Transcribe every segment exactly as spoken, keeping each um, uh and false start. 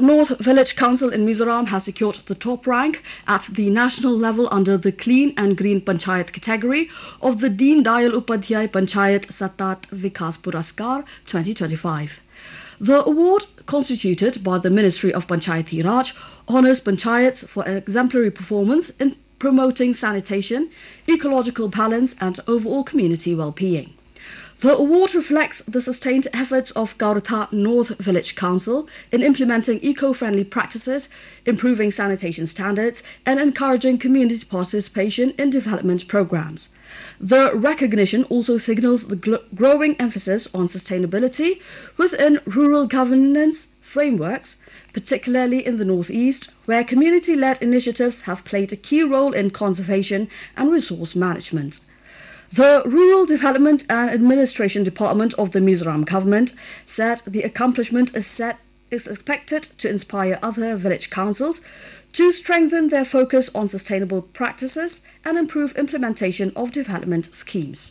North Village Council in Mizoram has secured the top rank at the national level under the Clean and Green Panchayat category of the Deen Dayal Upadhyay Panchayat Satat Vikas Puraskar twenty twenty-five. The award, constituted by the Ministry of Panchayati Raj, honours panchayats for exemplary performance in promoting sanitation, ecological balance and overall community well-being. The award reflects the sustained efforts of Gaurtha North Village Council in implementing eco-friendly practices, improving sanitation standards and encouraging community participation in development programs. The recognition also signals the growing emphasis on sustainability within rural governance frameworks, particularly in the northeast, where community-led initiatives have played a key role in conservation and resource management. The Rural Development and Administration Department of the Mizoram government said the accomplishment is, set, is expected to inspire other village councils to strengthen their focus on sustainable practices and improve implementation of development schemes.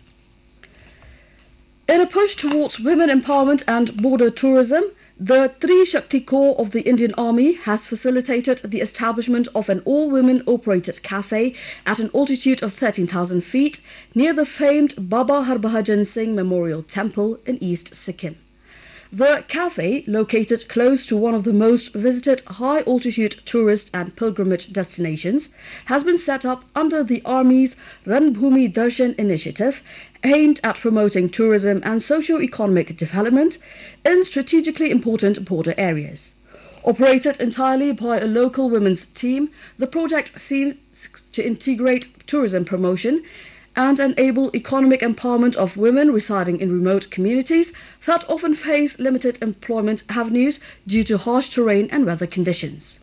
In a push towards women empowerment and border tourism, the Tri Shakti Corps of the Indian Army has facilitated the establishment of an all-women operated cafe at an altitude of thirteen thousand feet near the famed Baba Harbhajan Singh Memorial Temple in East Sikkim. The cafe, located close to one of the most visited high-altitude tourist and pilgrimage destinations, has been set up under the Army's Ranbhumi Darshan initiative, aimed at promoting tourism and socio-economic development in strategically important border areas. Operated entirely by a local women's team, the project seeks to integrate tourism promotion and enable economic empowerment of women residing in remote communities that often face limited employment avenues due to harsh terrain and weather conditions.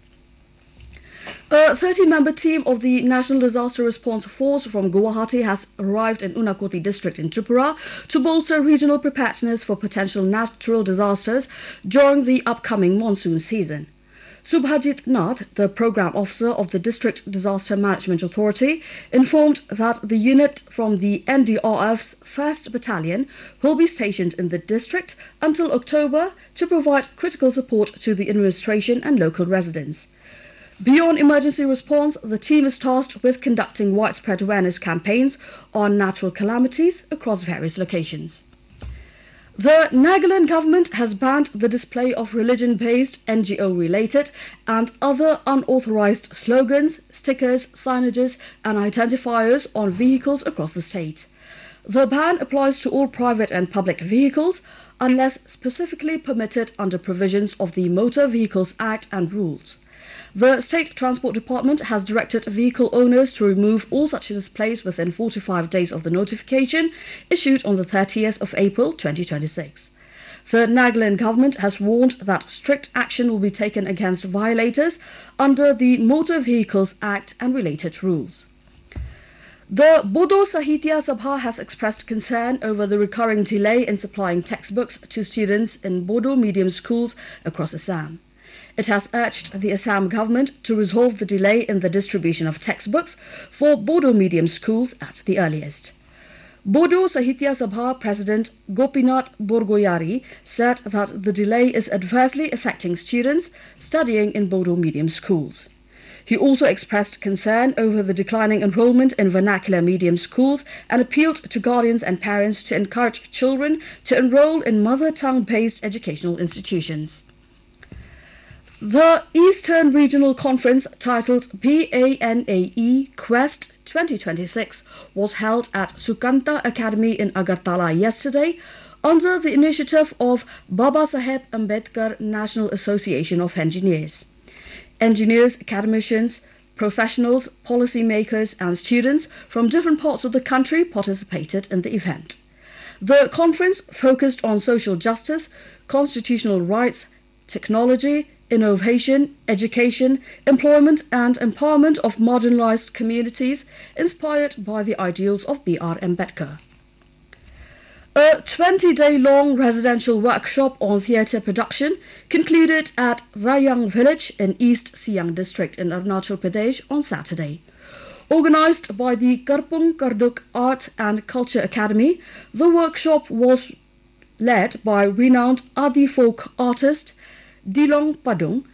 A thirty-member team of the National Disaster Response Force from Guwahati has arrived in Unakoti district in Tripura to bolster regional preparedness for potential natural disasters during the upcoming monsoon season. Subhajit Nath, the Programme Officer of the District Disaster Management Authority, informed that the unit from the N D R F's first Battalion will be stationed in the district until October to provide critical support to the administration and local residents. Beyond emergency response, the team is tasked with conducting widespread awareness campaigns on natural calamities across various locations. The Nagaland government has banned the display of religion-based, N G O-related and other unauthorized slogans, stickers, signages and identifiers on vehicles across the state. The ban applies to all private and public vehicles unless specifically permitted under provisions of the Motor Vehicles Act and rules. The State Transport Department has directed vehicle owners to remove all such displays within forty-five days of the notification issued on the thirtieth of April twenty twenty-six. The Nagaland government has warned that strict action will be taken against violators under the Motor Vehicles Act and related rules. The Bodo Sahitya Sabha has expressed concern over the recurring delay in supplying textbooks to students in Bodo medium schools across Assam. It has urged the Assam government to resolve the delay in the distribution of textbooks for Bodo medium schools at the earliest. Bodo Sahitya Sabha President Gopinath Borgoyari said that the delay is adversely affecting students studying in Bodo medium schools. He also expressed concern over the declining enrollment in vernacular medium schools and appealed to guardians and parents to encourage children to enroll in mother tongue-based educational institutions. The Eastern Regional Conference, titled PANAE Quest twenty twenty-six, was held at Sukanta Academy in Agartala yesterday under the initiative of Baba Saheb Ambedkar National Association of Engineers. Engineers, academicians, professionals, policy makers and students from different parts of the country participated in the event. The conference focused on social justice, constitutional rights, technology, innovation, education, employment and empowerment of marginalized communities inspired by the ideals of B R Ambedkar. A twenty-day-long residential workshop on theatre production concluded at Rayang village in East Siang district in Arunachal Pradesh on Saturday. Organized by the Karpung Karduk Art and Culture Academy, the workshop was led by renowned Adi folk artist Dilong Padung